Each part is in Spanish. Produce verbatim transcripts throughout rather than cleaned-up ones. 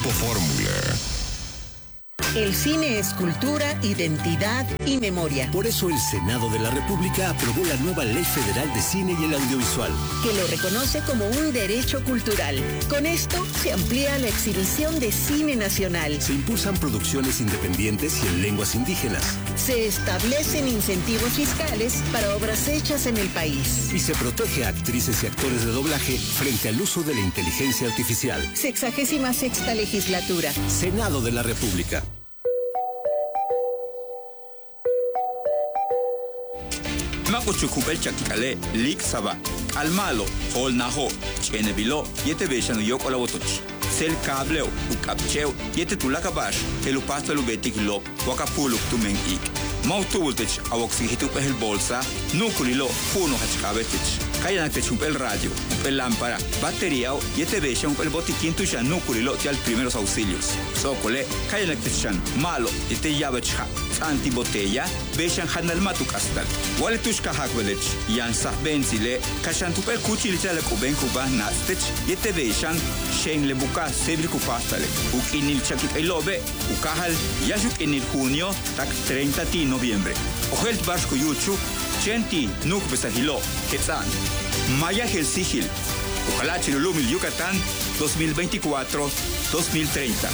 Grupo Fórmula. El cine es cultura, identidad y memoria. Por eso el Senado de la República aprobó la nueva Ley Federal de Cine y el Audiovisual, que lo reconoce como un derecho cultural. Con esto se amplía la exhibición de cine nacional. Se impulsan producciones independientes y en lenguas indígenas. Se establecen incentivos fiscales para obras hechas en el país. Y se protege a actrices y actores de doblaje frente al uso de la inteligencia artificial. Sexagésima sexta legislatura. Senado de la República. Makuchukupel chakikale, lik saba, almalo, hol naho, chenebilo, yete beshan yok olawotoch. Sel cableo, ukapcheo, yete tulakabash, el upasto lubetik lo, wakapuluk tumen ik. Mautubultech, awoxihitu el bolsa, nukulilo, puno hachkabetich. Kayanakte chupel radio, el lámpara, batería, yete beshan el botiquín tuya nukulilo te al primeros auxilios. Sokole, kayanakte chan, malo, yete yabacha. Antibotella, beshan hanal matukastal. Wale tushka hakvelech, yan sah benzile, kashan tupel kuchilicha le kuben kuba nastech, yete beshan, shen le buka sebri kupastale. Uk inil chakip elobe, ukahal, yashuk inil junio, tak treinta de noviembre. Ojelt barshko yuchu, chenti nuk besahilo, ketzan. Maya Helsigil, ojalá Chilulumil Yucatán, dos mil veinticuatro a dos mil treinta.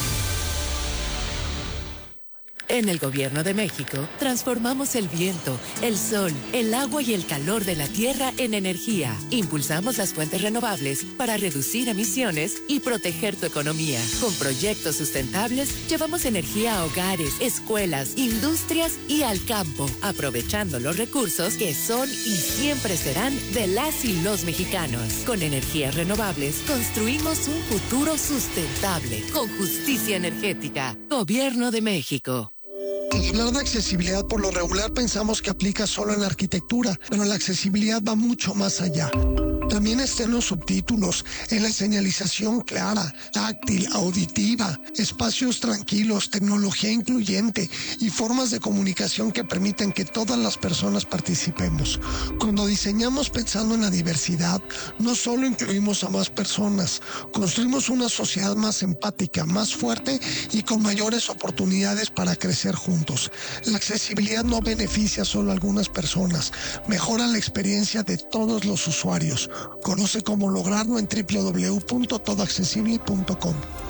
En el Gobierno de México, transformamos el viento, el sol, el agua y el calor de la tierra en energía. Impulsamos las fuentes renovables para reducir emisiones y proteger tu economía. Con proyectos sustentables, llevamos energía a hogares, escuelas, industrias y al campo, aprovechando los recursos que son y siempre serán de las y los mexicanos. Con energías renovables, construimos un futuro sustentable, con justicia energética. Gobierno de México. Al hablar de accesibilidad, por lo regular pensamos que aplica solo en la arquitectura, pero la accesibilidad va mucho más allá. También está en los subtítulos, en la señalización clara, táctil, auditiva, espacios tranquilos, tecnología incluyente y formas de comunicación que permiten que todas las personas participemos. Cuando diseñamos pensando en la diversidad, no solo incluimos a más personas, construimos una sociedad más empática, más fuerte y con mayores oportunidades para crecer juntos. La accesibilidad no beneficia solo a algunas personas, mejora la experiencia de todos los usuarios. Conoce cómo lograrlo en doble u doble u doble u punto todo accesible punto com.